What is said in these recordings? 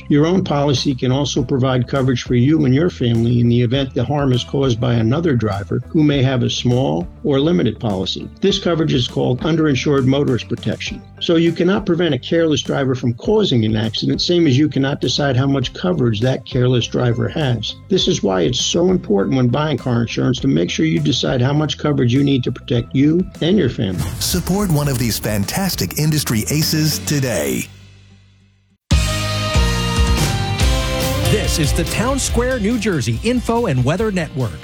Your own policy can also provide coverage for you and your family in the event the harm is caused by another driver who may have a small or limited policy. This coverage is called underinsured motorist protection. So you cannot prevent a careless driver from causing an accident, same as you cannot decide how much coverage that careless driver has. This is why it's so important when buying car insurance to make sure you decide how much coverage you need to protect you and your family. Support one of these fantastic industry aces today. This is the Town Square, New Jersey Info and Weather Network.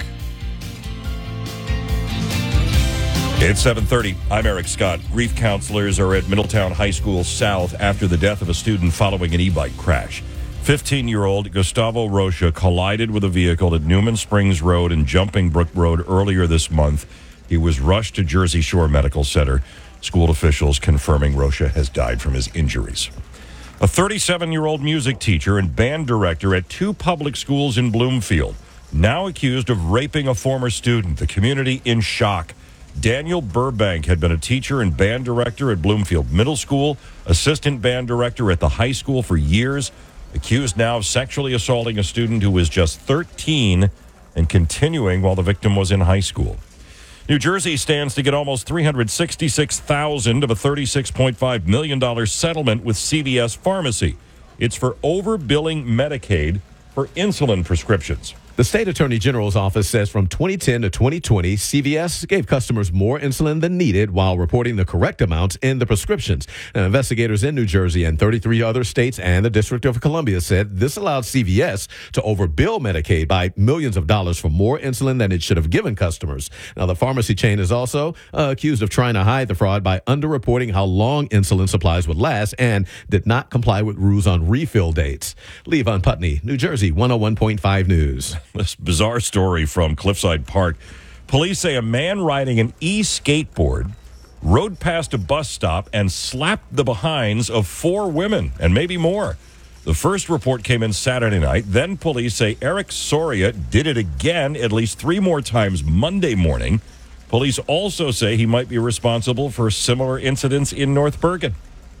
It's 7:30. I'm Eric Scott. Grief counselors are at Middletown High School South after the death of a student following an e-bike crash. 15-year-old Gustavo Rocha collided with a vehicle at Newman Springs Road and Jumping Brook Road earlier this month. He was rushed to Jersey Shore Medical Center. School officials confirming Rocha has died from his injuries. A 37-year-old music teacher and band director at two public schools in Bloomfield, now accused of raping a former student. The community in shock. Daniel Burbank had been a teacher and band director at Bloomfield Middle School, assistant band director at the high school for years, accused now of sexually assaulting a student who was just 13 and continuing while the victim was in high school. New Jersey stands to get almost $366,000 of a $36.5 million settlement with CVS Pharmacy. It's for overbilling Medicaid for insulin prescriptions. The state attorney general's office says from 2010 to 2020, CVS gave customers more insulin than needed while reporting the correct amounts in the prescriptions. Now, investigators in New Jersey and 33 other states and the District of Columbia said this allowed CVS to overbill Medicaid by millions of dollars for more insulin than it should have given customers. Now, the pharmacy chain is also accused of trying to hide the fraud by underreporting how long insulin supplies would last and did not comply with rules on refill dates. Levon Putney, New Jersey 101.5 News. This bizarre story from Cliffside Park. Police say a man riding an e-skateboard rode past a bus stop and slapped the behinds of 4 women and maybe more. The first report came in Saturday night. Then police say Eric Soria did it again at least 3 more times Monday morning. Police also say he might be responsible for similar incidents in North Bergen.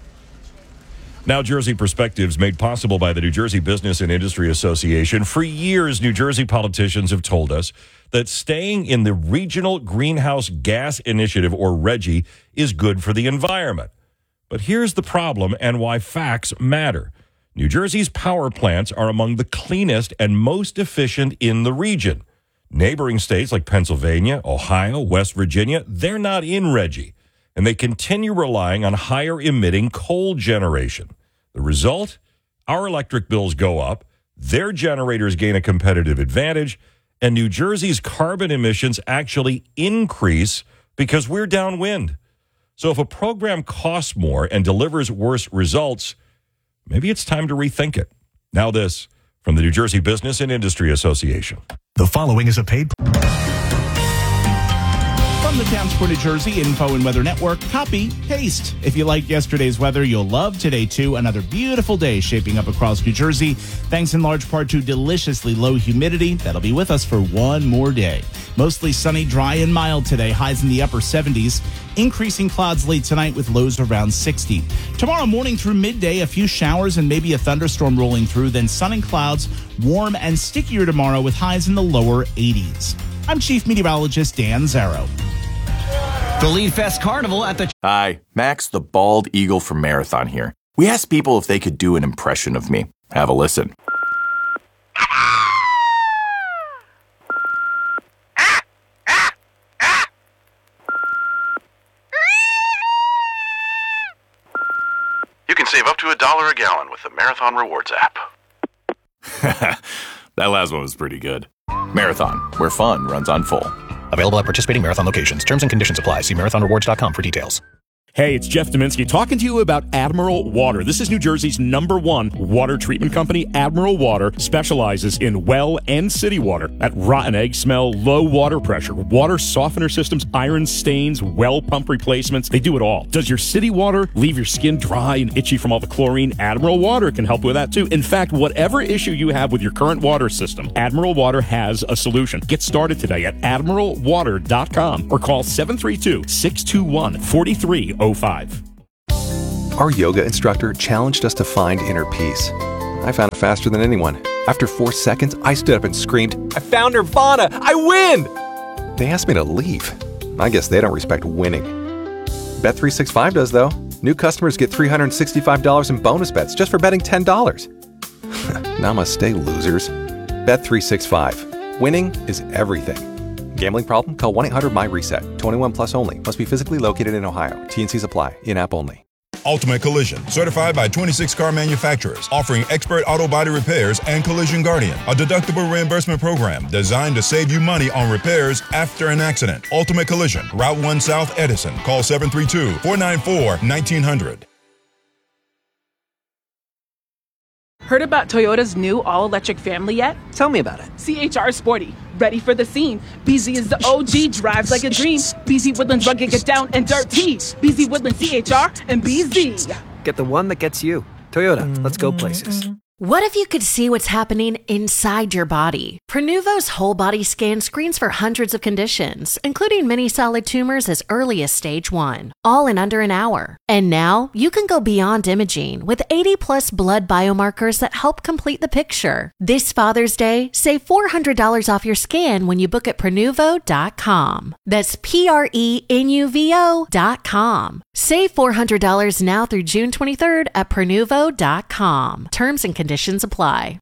Now, Jersey Perspectives, made possible by the New Jersey Business and Industry Association. For years, New Jersey politicians have told us that staying in the Regional Greenhouse Gas Initiative, or RGGI, is good for the environment. But here's the problem and why facts matter. New Jersey's power plants are among the cleanest and most efficient in the region. Neighboring states like Pennsylvania, Ohio, West Virginia, they're not in RGGI, and they continue relying on higher emitting coal generation. The result? Our electric bills go up, their generators gain a competitive advantage, and New Jersey's carbon emissions actually increase because we're downwind. So if a program costs more and delivers worse results, maybe it's time to rethink it. Now this from the New Jersey Business and Industry Association. The following is a paid... From the Town Square, New Jersey Info and Weather Network, copy, paste. If you liked yesterday's weather, you'll love today, too. Another beautiful day shaping up across New Jersey, thanks in large part to deliciously low humidity that'll be with us for one more day. Mostly sunny, dry, and mild today, highs in the upper 70s. Increasing clouds late tonight with lows around 60. Tomorrow morning through midday, a few showers and maybe a thunderstorm rolling through, then sun and clouds, warm and stickier tomorrow with highs in the lower 80s. I'm Chief Meteorologist Dan Zarrow. The Lead Fest Carnival at the... Hi, Max the Bald Eagle from Marathon here. We asked people if they could do an impression of me. Have a listen. You can save up to $1 a gallon with the Marathon Rewards app. That last one was pretty good. Marathon, where fun runs on full. Available at participating Marathon locations. Terms and conditions apply. See marathonrewards.com for details. Hey, it's Jeff Dominski talking to you about Admiral Water. This is New Jersey's #1 water treatment company. Admiral Water specializes in well and city water. That rotten egg smell, low water pressure, water softener systems, iron stains, well pump replacements. They do it all. Does your city water leave your skin dry and itchy from all the chlorine? Admiral Water can help with that too. In fact, whatever issue you have with your current water system, Admiral Water has a solution. Get started today at admiralwater.com or call 732-621-4305. Our yoga instructor challenged us to find inner peace. I found it faster than anyone. After 4 seconds, I stood up and screamed, "I found Nirvana! I win!" They asked me to leave. I guess they don't respect winning. Bet365 does, though. New customers get $365 in bonus bets just for betting $10. Namaste, losers. Bet365. Winning is everything. Gambling problem? Call 1-800-MY-RESET. 21 plus only. Must be physically located in Ohio. T&Cs apply. In-app only. Ultimate Collision, certified by 26 car manufacturers, offering expert auto body repairs and Collision Guardian, a deductible reimbursement program designed to save you money on repairs after an accident. Ultimate Collision, Route 1 South Edison. Call 732-494-1900. Heard about Toyota's new all-electric family yet? Tell me about it. CHR Sporty, ready for the scene. BZ is the OG, drives like a dream. BZ Woodlands rugged, get down and dirty. BZ Woodlands CHR and BZ. Get the one that gets you. Toyota, let's go places. What if you could see what's happening inside your body? Prenuvo's whole body scan screens for hundreds of conditions, including many solid tumors as early as stage 1, all in under an hour. And now you can go beyond imaging with 80 plus blood biomarkers that help complete the picture. This Father's Day, save $400 off your scan when you book at Prenuvo.com. That's Prenuvo.com. Save $400 now through June 23rd at Prenuvo.com. Terms and conditions apply.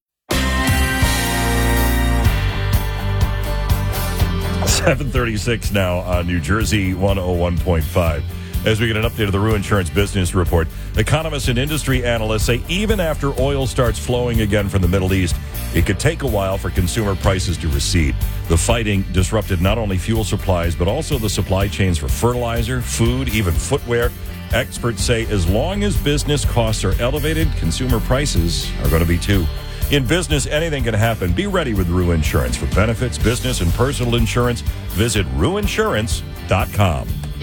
7:36 now on New Jersey 101.5. As we get an update of the Rue Insurance Business Report, economists and industry analysts say even after oil starts flowing again from the Middle East, it could take a while for consumer prices to recede. The fighting disrupted not only fuel supplies, but also the supply chains for fertilizer, food, even footwear. Experts say as long as business costs are elevated, consumer prices are going to be too. In business, anything can happen. Be ready with Rue Insurance. For benefits, business, and personal insurance, visit RueInsurance.com.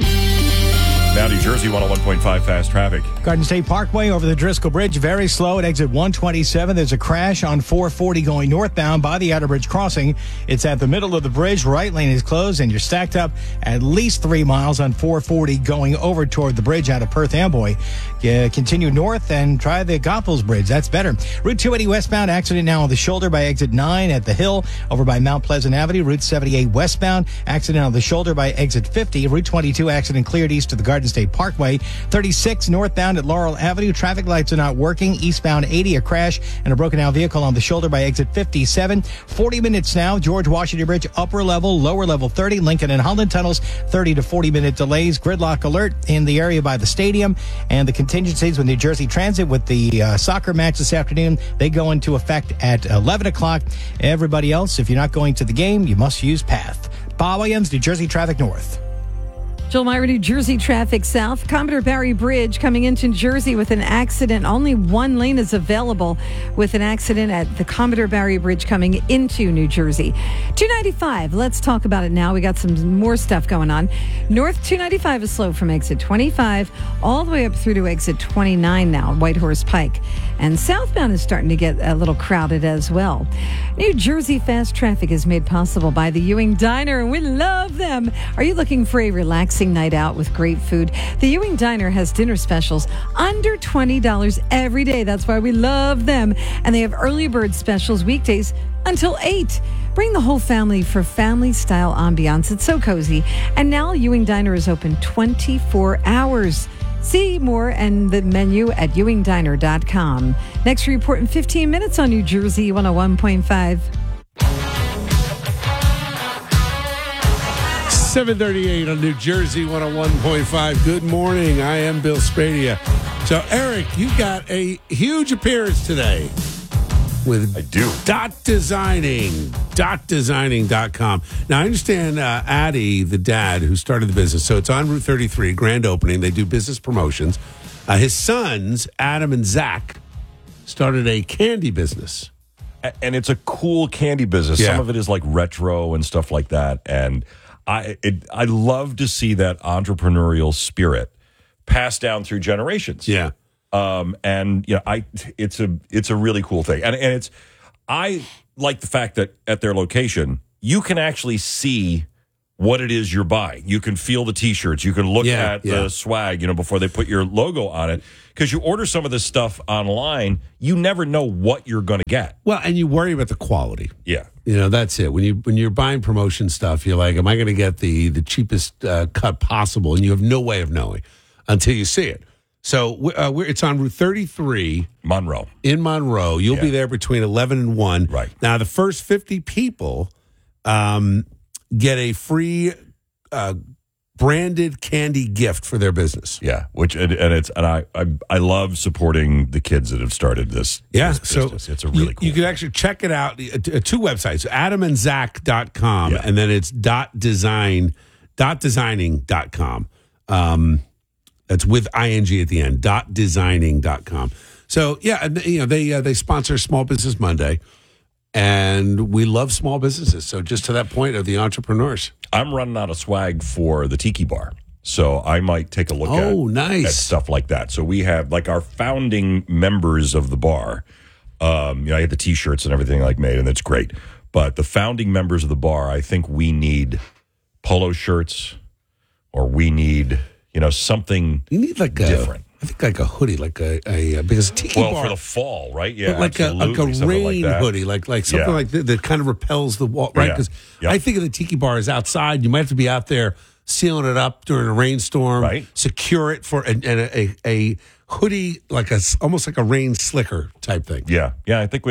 Now, New Jersey 101.5 fast traffic. Garden State Parkway over the Driscoll Bridge, very slow at exit 127. There's a crash on 440 going northbound by the Outer Bridge crossing. It's at the middle of the bridge. Right lane is closed, and you're stacked up at least 3 miles on 440 going over toward the bridge out of Perth Amboy. Continue north and try the Goethals Bridge. That's better. Route 280 westbound, accident now on the shoulder by exit 9 at the Hill over by Mount Pleasant Avenue. Route 78 westbound, accident on the shoulder by exit 50. Route 22 accident cleared east of the Garden State Parkway. 36 northbound at Laurel Avenue. Traffic lights are not working. Eastbound 80, a crash and a broken down vehicle on the shoulder by exit 57. 40 minutes now. George Washington Bridge, upper level, lower level 30. Lincoln and Holland tunnels, 30 to 40 minute delays. Gridlock alert in the area by the stadium. And the contingencies with New Jersey Transit with the soccer match this afternoon, they go into effect at 11 o'clock. Everybody else, if you're not going to the game, you must use PATH. Bob Williams, New Jersey Traffic North. Joel Meyer, New Jersey traffic south. Commodore Barry Bridge coming into New Jersey with an accident. Only one lane is available with an accident at the Commodore Barry Bridge coming into New Jersey. 295, let's talk about it now. We got some more stuff going on. North 295 is slow from exit 25 all the way up through to exit 29 now, Whitehorse Pike. And southbound is starting to get a little crowded as well. New Jersey fast traffic is made possible by the Ewing Diner, and we love them. Are you looking for a relaxing night out with great food? The Ewing Diner has dinner specials under $20 every day. That's why we love them. And they have early bird specials weekdays until 8. Bring the whole family for family-style ambiance. It's so cozy. And now Ewing Diner is open 24 hours. See more and the menu at ewingdiner.com. Next report in 15 minutes on New Jersey 101.5. 7:38 on New Jersey 101.5. Good morning. I am Bill Spadia. So, Eric, you got a huge appearance today with dotdesigning.com. Now, I understand Addie, the dad who started the business, so it's on Route 33, grand opening. They do business promotions. His sons, Adam and Zach, started a candy business. And it's a cool candy business. Yeah. Some of it is like retro and stuff like that. And I love to see that entrepreneurial spirit passed down through generations. Yeah. And you know, it's a really cool thing. And I like the fact that at their location, you can actually see what it is you're buying. You can feel the T-shirts. You can look at the swag, before they put your logo on it. Because you order some of this stuff online, you never know what you're going to get. Well, and you worry about the quality. Yeah. That's it. When you're buying promotion stuff, you're like, am I going to get the cheapest cut possible? And you have no way of knowing until you see it. So it's on Route 33. Monroe. In Monroe. You'll be there between 11 and 1. Right. Now, the first 50 people get a free branded candy gift for their business. Yeah, I love supporting the kids that have started this. Yeah, this so business. It's a really cool. You can actually check it out. Two websites, AdamandZach.com, and then it's .designing.com. That's with ing at the end. .designing.com. So they sponsor Small Business Monday. And we love small businesses. So just to that point of the entrepreneurs. I'm running out of swag for the Tiki Bar. So I might take a look at stuff like that. So we have our founding members of the bar. I had the T-shirts and everything made, and that's great. But the founding members of the bar, I think we need polo shirts, or we need, something different. I think a hoodie, because Tiki Bar. Well, for the fall, right? Yeah, like a rain hoodie, like something like that kind of repels the wall, right? Because I think of the Tiki Bar as outside. You might have to be out there sealing it up during a rainstorm, right? Secure it a hoodie, almost like a rain slicker type thing. Yeah. I think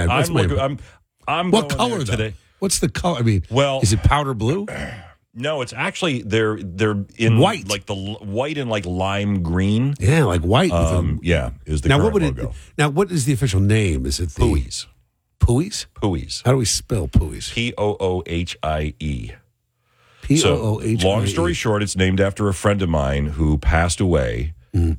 I'm what going color there today? What's the color? I mean, is it powder blue? No, it's actually they're in white, the white and lime green. Yeah, like white. Is the now current what logo. What is the official name? Is it the Pooies? Pooies? Pooies. How do we spell Pooies? Poohie. Poohie. So, long story short, it's named after a friend of mine who passed away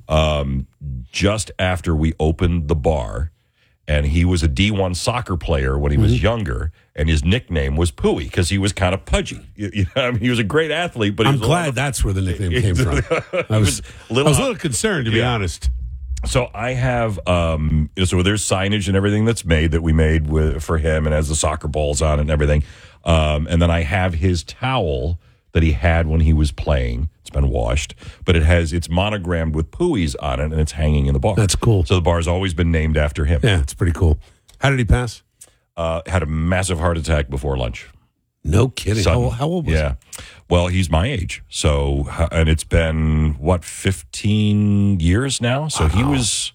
just after we opened the bar. And he was a D1 soccer player when he was younger, and his nickname was Pooey because he was kind of pudgy. He was a great athlete, but I'm glad that's where the nickname came from. I was a little concerned, to be honest. So I have, so there's signage and everything that's made that we made for him, and has the soccer balls on it and everything. And then I have his towel that he had when he was playing. It's been washed, but it's monogrammed with Pooies on it, and it's hanging in the bar. That's cool. So the bar's always been named after him. Yeah, it's pretty cool. How did he pass? Had a massive heart attack before lunch. No kidding. How old was he? Yeah. Well, he's my age. So, and it's been, 15 years now? So he was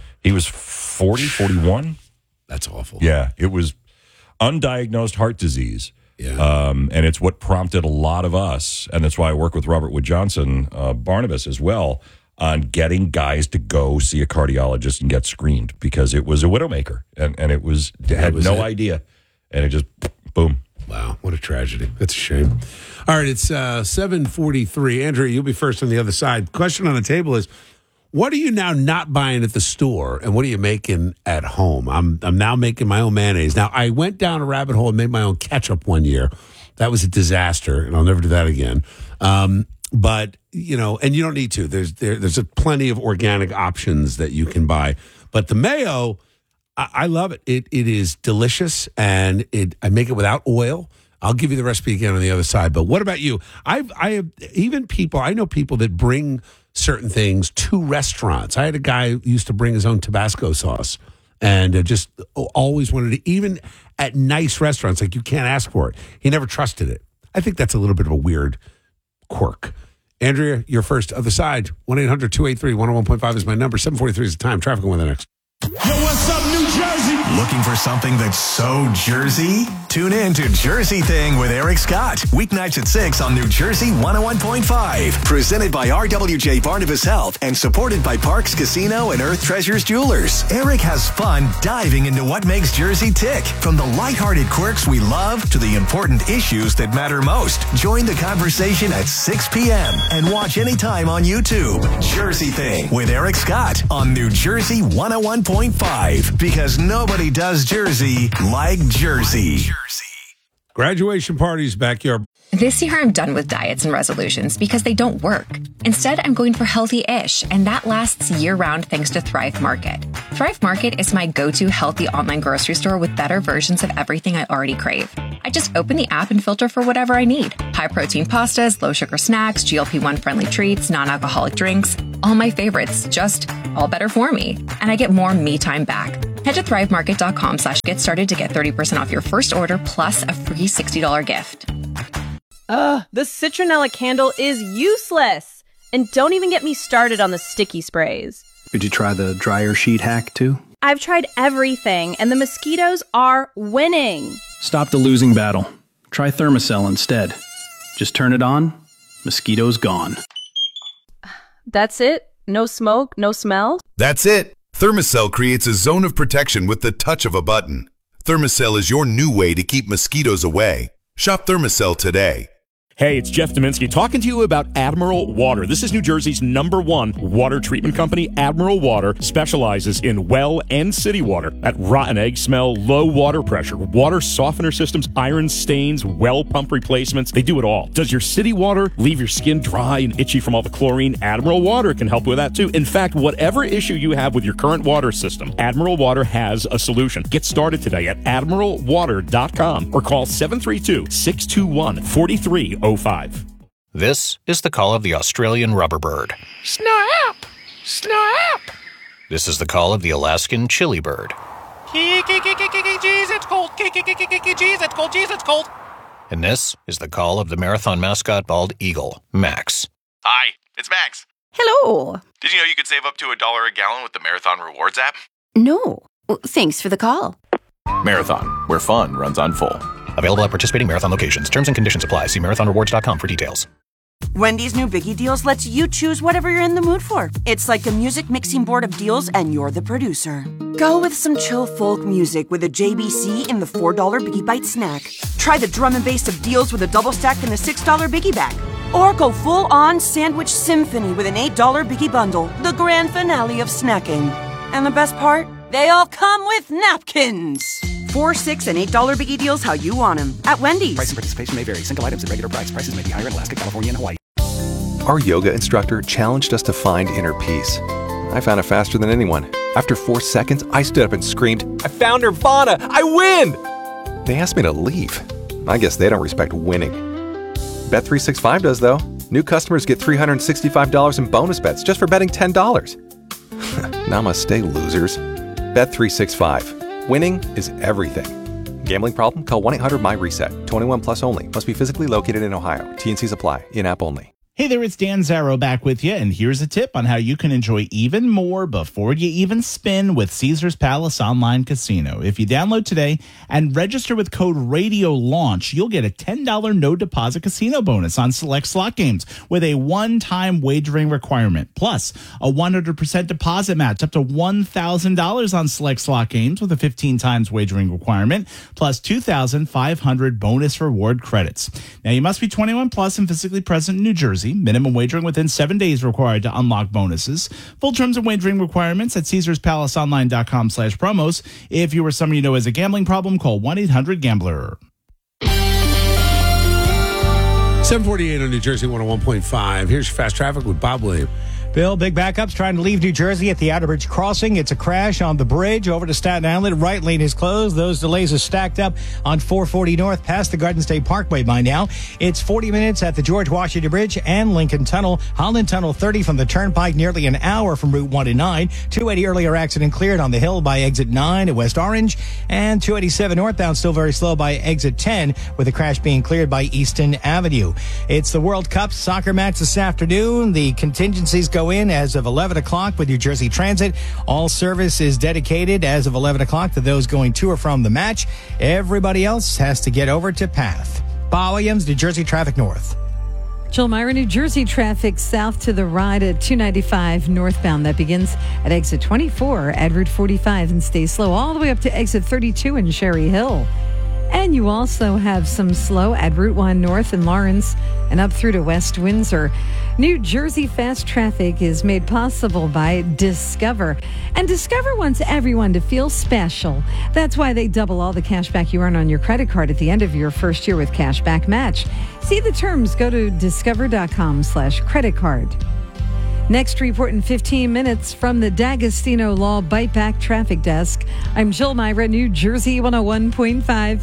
40, 41. That's awful. Yeah. It was undiagnosed heart disease. Yeah. And it's what prompted a lot of us, and that's why I work with Robert Wood Johnson, Barnabas as well, on getting guys to go see a cardiologist and get screened, because it was a widowmaker, and it had no idea, and it just boom. Wow, what a tragedy. That's a shame. All right, it's 7:43. Andrea, you'll be first on the other side. Question on the table is, what are you now not buying at the store, and what are you making at home? I'm now making my own mayonnaise. Now, I went down a rabbit hole and made my own ketchup one year. That was a disaster, and I'll never do that again. But, and you don't need to. There's plenty of organic options that you can buy. But the mayo, I love it. It is delicious, and I make it without oil. I'll give you the recipe again on the other side. But what about you? I know people that bring certain things to restaurants. I had a guy who used to bring his own Tabasco sauce, and just always wanted to, even at nice restaurants, you can't ask for it. He never trusted it. I think that's a little bit of a weird quirk. Andrea, you're first. Other side, 1-800-283-101.5 is my number. 7:43 is the time. Traffic and weather next. Yo, what's up, New Jersey? Looking for something that's so Jersey? Tune in to Jersey Thing with Eric Scott. Weeknights at 6 on New Jersey 101.5. Presented by RWJ Barnabas Health and supported by Parks Casino and Earth Treasures Jewelers. Eric has fun diving into what makes Jersey tick. From the lighthearted quirks we love to the important issues that matter most. Join the conversation at 6 p.m. and watch anytime on YouTube. Jersey Thing with Eric Scott on New Jersey 101.5. Because nobody does Jersey like Jersey. Graduation parties, backyard. This year, I'm done with diets and resolutions because they don't work. Instead, I'm going for healthy-ish, and that lasts year-round thanks to Thrive Market. Thrive Market is my go-to healthy online grocery store with better versions of everything I already crave. I just open the app and filter for whatever I need. High-protein pastas, low-sugar snacks, GLP-1-friendly treats, non-alcoholic drinks. All my favorites, just all better for me. And I get more me time back. Head to thrivemarket.com/get started to get 30% off your first order plus a free $60 gift. The citronella candle is useless. And don't even get me started on the sticky sprays. Did you try the dryer sheet hack too? I've tried everything, and the mosquitoes are winning. Stop the losing battle. Try Thermacell instead. Just turn it on, mosquitoes gone. That's it? No smoke, no smell? That's it. Thermacell creates a zone of protection with the touch of a button. Thermacell is your new way to keep mosquitoes away. Shop Thermacell today. Hey, it's Jeff Dominski talking to you about Admiral Water. This is New Jersey's #1 water treatment company. Admiral Water specializes in well and city water. That rotten egg smell, low water pressure, water softener systems, iron stains, well pump replacements. They do it all. Does your city water leave your skin dry and itchy from all the chlorine? Admiral Water can help with that too. In fact, whatever issue you have with your current water system, Admiral Water has a solution. Get started today at admiralwater.com or call 732-621-4305. This is the call of the Australian rubberbird. Snap! Snap! This is the call of the Alaskan chili bird. Jeez, it's cold. Jeez, it's cold. Jeez, it's cold. And this is the call of the marathon mascot bald eagle, Max. Hi, it's Max. Hello. Did you know you could save up to $1 a gallon with the Marathon Rewards app? No. Well, thanks for the call. Marathon, where fun runs on full. Available at participating Marathon locations. Terms and conditions apply. See marathonrewards.com for details. Wendy's new Biggie Deals lets you choose whatever you're in the mood for. It's like a music mixing board of deals, and you're the producer. Go with some chill folk music with a JBC in the $4 Biggie Bite snack. Try the drum and bass of deals with a double stack in the $6 Biggie Bag. Or go full-on sandwich symphony with an $8 Biggie Bundle, the grand finale of snacking. And the best part? They all come with napkins. $4, $6, and $8 Biggie Deals how you want them at Wendy's. Price and participation may vary. Single items at regular price. Prices may be higher in Alaska, California, and Hawaii. Our yoga instructor challenged us to find inner peace. I found it faster than anyone. After 4 seconds, I stood up and screamed, "I found Nirvana! I win!" They asked me to leave. I guess they don't respect winning. Bet365 does, though. New customers get $365 in bonus bets just for betting $10. Namaste, losers. Bet365. Winning is everything. Gambling problem? Call 1-800-MY-RESET. 21 plus only. Must be physically located in Ohio. T&Cs apply. In-app only. Hey there, it's Dan Zarrow back with you, and here's a tip on how you can enjoy even more before you even spin with Caesars Palace Online Casino. If you download today and register with code RADIOLAUNCH, you'll get a $10 no-deposit casino bonus on select slot games with a one-time wagering requirement, plus a 100% deposit match up to $1,000 on select slot games with a 15 times wagering requirement, plus 2,500 bonus reward credits. Now, you must be 21 plus and physically present in New Jersey. Minimum wagering within 7 days required to unlock bonuses. Full terms and wagering requirements at CaesarsPalaceOnline.com/promos. If you or someone you know has a gambling problem, call 1-800-GAMBLER. 748 on New Jersey 101.5. Here's your fast traffic with Bob Williams. Bill, big backups trying to leave New Jersey at the Outerbridge Crossing. It's a crash on the bridge over to Staten Island. Right lane is closed. Those delays are stacked up on 440 North past the Garden State Parkway by now. It's 40 minutes at the George Washington Bridge and Lincoln Tunnel. Holland Tunnel 30 from the Turnpike, nearly an hour from Route 1 and 9. 280 earlier accident cleared on the Hill by exit 9 at West Orange. And 287 northbound still very slow by exit 10 with the crash being cleared by Easton Avenue. It's the World Cup soccer match this afternoon. The contingencies go in as of 11 o'clock with New Jersey Transit. All service is dedicated as of 11 o'clock to those going to or from the match. Everybody else has to get over to PATH. Bob Williams, New Jersey Traffic North. Jill Meyer, New Jersey traffic south to the ride at 295 northbound. That begins at exit 24 at Route 45 and stays slow all the way up to exit 32 in Cherry Hill. And you also have some slow at Route 1 North in Lawrence and up through to West Windsor. New Jersey fast traffic is made possible by Discover. And Discover wants everyone to feel special. That's why they double all the cash back you earn on your credit card at the end of your first year with Cashback Match. See the terms. Go to discover.com/credit card. Next report in 15 minutes from the D'Agostino Law Bite Back Traffic Desk. I'm Jill Myra, New Jersey 101.5.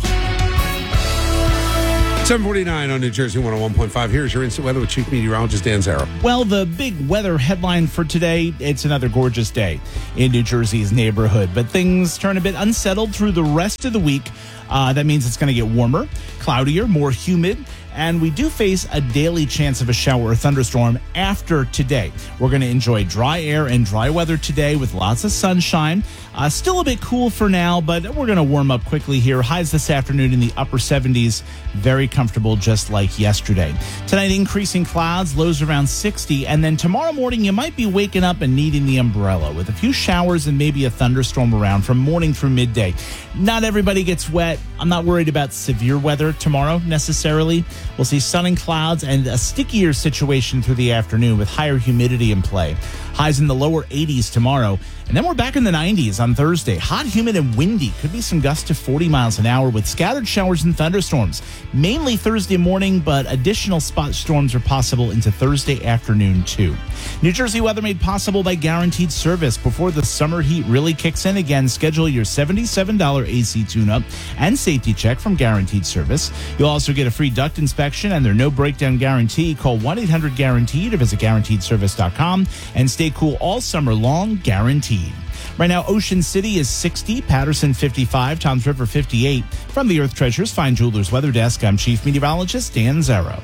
7:49 on New Jersey 101.5. Here's your instant weather with Chief Meteorologist Dan Zarrow. Well, the big weather headline for today, it's another gorgeous day in New Jersey's neighborhood. But things turn a bit unsettled through the rest of the week. That means it's going to get warmer, cloudier, more humid. And we do face a daily chance of a shower or thunderstorm after today. We're going to enjoy dry air and dry weather today with lots of sunshine. Still a bit cool for now, but we're going to warm up quickly here. Highs this afternoon in the upper 70s. Very comfortable, just like yesterday. Tonight, increasing clouds, lows around 60. And then tomorrow morning, you might be waking up and needing the umbrella with a few showers and maybe a thunderstorm around from morning through midday. Not everybody gets wet. I'm not worried about severe weather tomorrow necessarily. We'll see sun and clouds and a stickier situation through the afternoon with higher humidity in play. Highs in the lower 80s tomorrow. And then we're back in the 90s on Thursday. Hot, humid, and windy. Could be some gusts to 40 miles an hour with scattered showers and thunderstorms. Mainly Thursday morning, but additional spot storms are possible into Thursday afternoon, too. New Jersey weather made possible by Guaranteed Service. Before the summer heat really kicks in again, schedule your $77 AC tune-up and safety check from Guaranteed Service. You'll also get a free duct inspection and their no-breakdown guarantee. Call 1-800-GUARANTEED or visit GuaranteedService.com and stay cool all summer long, guaranteed. Right now, Ocean City is 60, Patterson 55, Toms River 58. From the Earth Treasures Fine Jewelers Weather Desk, I'm Chief Meteorologist Dan Zarrow.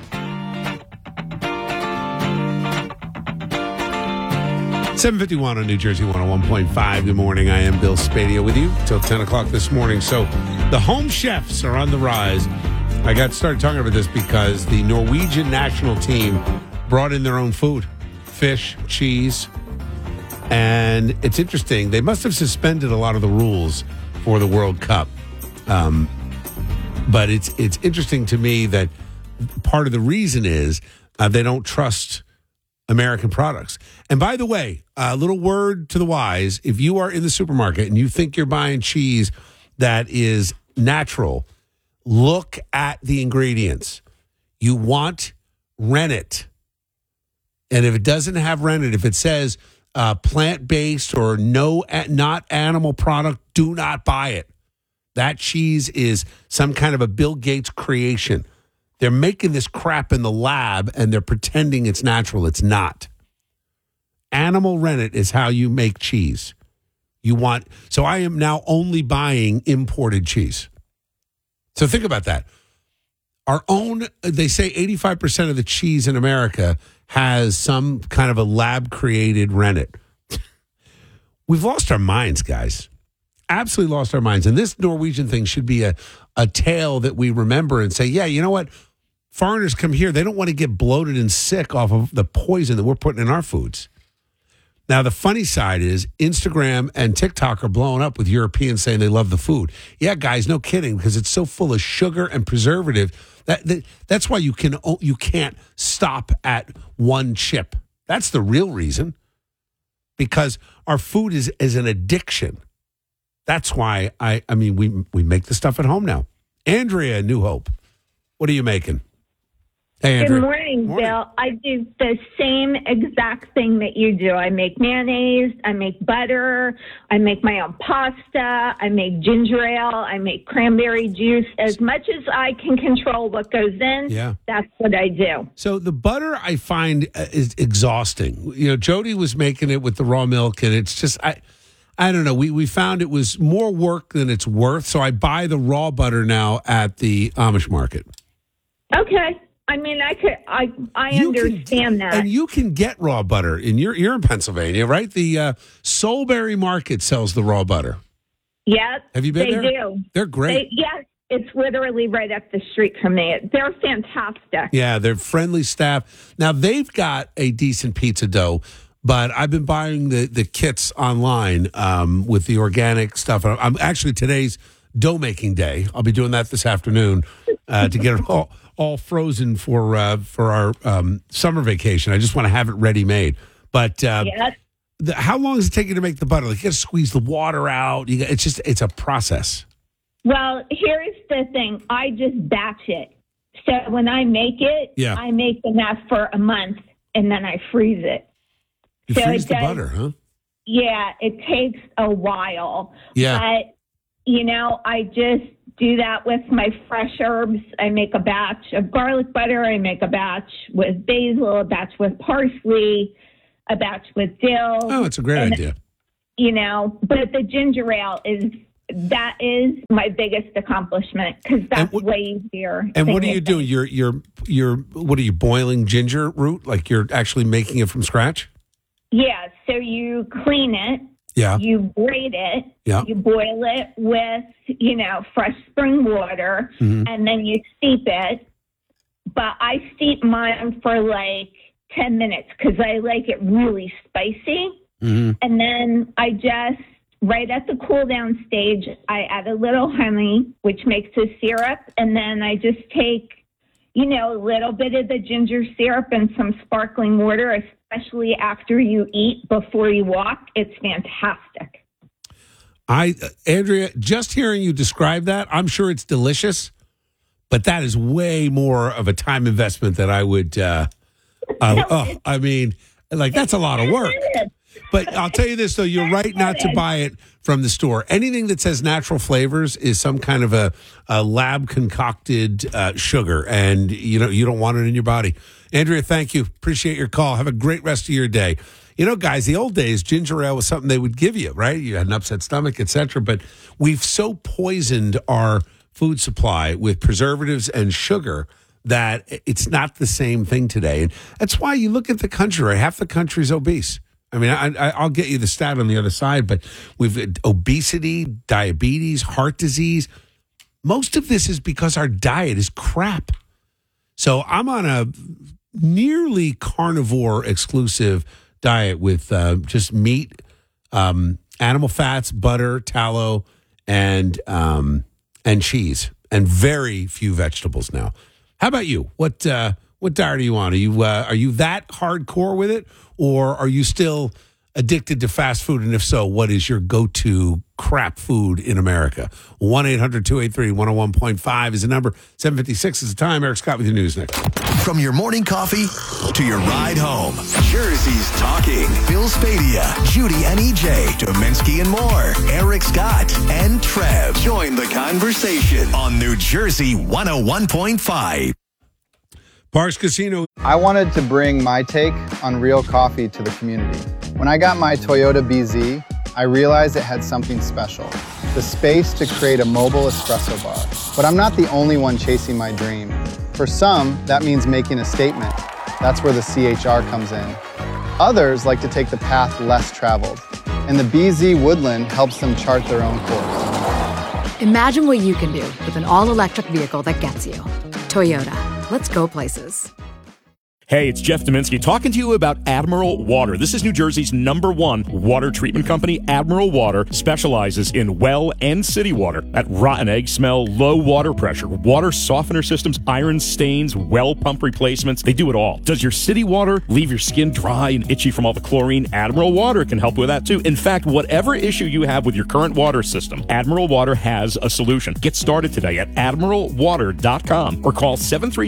7:51 on New Jersey 101.5. Good morning. I am Bill Spadio with you till 10 o'clock this morning. So the home chefs are on the rise. I got started talking about this because the Norwegian national team brought in their own food, fish, cheese. And it's interesting. They must have suspended a lot of the rules for the World Cup. But it's interesting to me that part of the reason is they don't trust American products. And by the way, a little word to the wise, if you are in the supermarket and you think you're buying cheese that is natural, look at the ingredients. You want rennet. And if it doesn't have rennet, if it says plant-based or not animal product, do not buy it. That cheese is some kind of a Bill Gates creation. They're making this crap in the lab and they're pretending it's natural. It's not. Animal rennet is how you make cheese. So I am now only buying imported cheese. So think about that. They say 85% of the cheese in America has some kind of a lab-created rennet. We've lost our minds, guys. Absolutely lost our minds. And this Norwegian thing should be a tale that we remember and say, yeah, you know what? Foreigners come here. They don't want to get bloated and sick off of the poison that we're putting in our foods. Now, the funny side is Instagram and TikTok are blowing up with Europeans saying they love the food. Yeah, guys, no kidding, because it's so full of sugar and preservative. That's why you can't stop at one chip. That's the real reason. Because our food is an addiction. That's why we make the stuff at home now. Andrea, New Hope, what are you making? Hey, Andrea. Good morning, Bill. I do the same exact thing that you do. I make mayonnaise, I make butter, I make my own pasta, I make ginger ale, I make cranberry juice. As much as I can control what goes in, that's what I do. So the butter I find is exhausting. You know, Jody was making it with the raw milk, and it's just, I don't know. We found it was more work than it's worth, so I buy the raw butter now at the Amish market. Okay. I mean, I understand that. And you can get raw butter. You're in Pennsylvania, right? The Solebury Market sells the raw butter. Yes. Have you been there? They do. They're great. Yes. It's literally right up the street from me. They're fantastic. Yeah, they're friendly staff. Now, they've got a decent pizza dough, but I've been buying the kits online with the organic stuff. I'm actually, today's dough making day. I'll be doing that this afternoon to get it all frozen for our summer vacation. I just want to have it ready made. But how long does it take you to make the butter? Like, you got to squeeze the water out. It's a process. Well, here's the thing. I just batch it. So when I make it, I make enough for a month, and then I freeze it. You freeze the butter, huh? Yeah, it takes a while. Yeah. But, I just do that with my fresh herbs. I make a batch of garlic butter. I make a batch with basil, a batch with parsley, a batch with dill. Oh, it's a great idea. But the ginger ale is my biggest accomplishment because that's way easier. And what do you do? What are you boiling ginger root? Like you're actually making it from scratch? Yeah. So you clean it. Yeah. You grate it. Yeah. You boil it with, fresh spring water, and then you steep it. But I steep mine for like 10 minutes because I like it really spicy. And then I just, right at the cool down stage, I add a little honey, which makes a syrup. And then I just take, a little bit of the ginger syrup and some sparkling water, especially after you eat, before you walk. It's fantastic. Andrea, just hearing you describe that, I'm sure it's delicious, but that is way more of a time investment that I would, that's a lot of work. But I'll tell you this, though, you're right not to buy it from the store. Anything that says natural flavors is some kind of a lab concocted sugar, and you don't want it in your body. Andrea, thank you. Appreciate your call. Have a great rest of your day. Guys, the old days, ginger ale was something they would give you, right? You had an upset stomach, etc. But we've so poisoned our food supply with preservatives and sugar that it's not the same thing today. And that's why you look at the country, right? Half the country's obese. I mean, I'll get you the stat on the other side, but we've obesity, diabetes, heart disease. Most of this is because our diet is crap. So I'm on a nearly carnivore exclusive diet with just meat, animal fats, butter, tallow, and cheese, and very few vegetables now. How about you? What diet are you on? Are you that hardcore with it, or are you still addicted to fast food? And if so, what is your go-to crap food in America? 1-800-283-101.5 is the number. 7:56 is the time. Eric Scott with your news next. From your morning coffee to your ride home, Jersey's talking. Bill Spadia, Judy and EJ, Dominski and more. Eric Scott and Trev. Join the conversation on New Jersey 101.5. Parks Casino. I wanted to bring my take on real coffee to the community. When I got my Toyota BZ, I realized it had something special, the space to create a mobile espresso bar. But I'm not the only one chasing my dream. For some, that means making a statement. That's where the CHR comes in. Others like to take the path less traveled, and the BZ Woodland helps them chart their own course. Imagine what you can do with an all-electric vehicle that gets you. Toyota. Let's go places. Hey, it's Jeff Dominski talking to you about Admiral Water. This is New Jersey's #1 water treatment company. Admiral Water specializes in well and city water. That rotten egg smell, low water pressure, water softener systems, iron stains, well pump replacements. They do it all. Does your city water leave your skin dry and itchy from all the chlorine? Admiral Water can help with that too. In fact, whatever issue you have with your current water system, Admiral Water has a solution. Get started today at admiralwater.com or call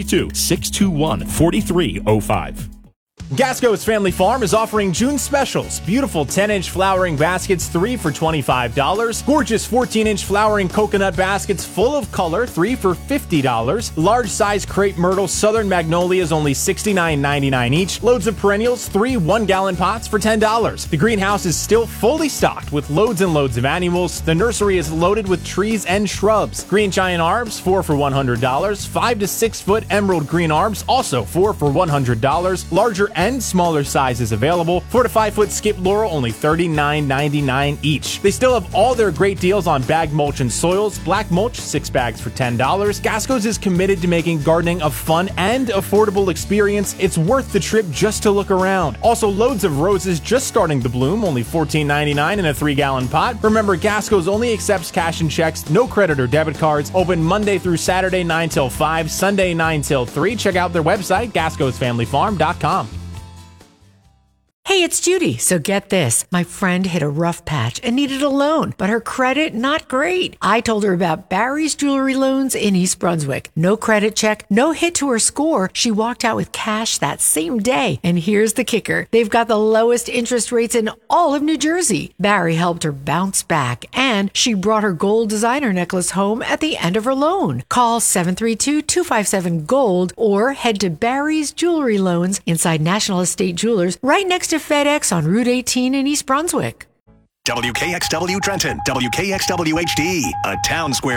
732-621-4305. Gasco's Family Farm is offering June specials. Beautiful 10-inch flowering baskets, 3 for $25. Gorgeous 14-inch flowering coconut baskets full of color, 3 for $50. Large size crepe myrtle southern magnolias, only $69.99 each. Loads of perennials, 3 1-gallon pots for $10. The greenhouse is still fully stocked with loads and loads of annuals. The nursery is loaded with trees and shrubs. Green giant arbs, 4 for $100. 5 to 6 foot emerald green arbs, also 4 for $100. Larger and smaller sizes available. 4 to 5 foot skip laurel, only $39.99 each. They still have all their great deals on bag mulch and soils. Black mulch, 6 bags for $10. Gasco's is committed to making gardening a fun and affordable experience. It's worth the trip just to look around. Also, loads of roses just starting to bloom, only $14.99 in a 3-gallon pot. Remember, Gasco's only accepts cash and checks, no credit or debit cards. Open Monday through Saturday 9 till 5, Sunday 9 till 3. Check out their website, gascosfamilyfarm.com. Hey, it's Judy. So get this. My friend hit a rough patch and needed a loan, but her credit not great. I told her about Barry's Jewelry Loans in East Brunswick. No credit check, no hit to her score. She walked out with cash that same day. And here's the kicker. They've got the lowest interest rates in all of New Jersey. Barry helped her bounce back, and she brought her gold designer necklace home at the end of her loan. Call 732-257-GOLD or head to Barry's Jewelry Loans inside National Estate Jewelers right next to FedEx on Route 18 in East Brunswick. WKXW Trenton, WKXW HD, a Town Square